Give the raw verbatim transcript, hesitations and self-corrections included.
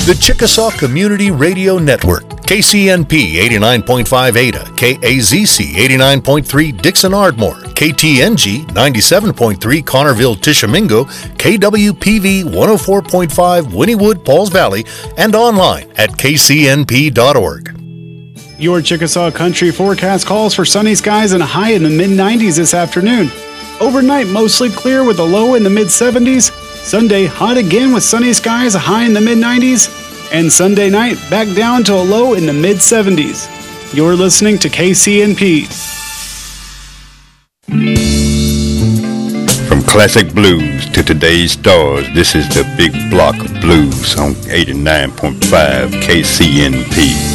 The Chickasaw Community Radio Network, K C N P eighty-nine point five Ada, K A Z C eighty-nine point three Dixon Ardmore, K T N G ninety-seven point three Connorville Tishomingo, K W P V one oh four point five Wynnewood Pauls Valley, and online at k c n p dot org. Your Chickasaw Country forecast calls for sunny skies and a high in the mid nineties this afternoon. Overnight, mostly clear with a low in the mid seventies. Sunday, hot again with sunny skies, a high in the mid nineties. And Sunday night, back down to a low in the mid seventies. You're listening to K C N P. From classic blues to today's stars, this is the Big Block of Blues on eighty-nine point five K C N P.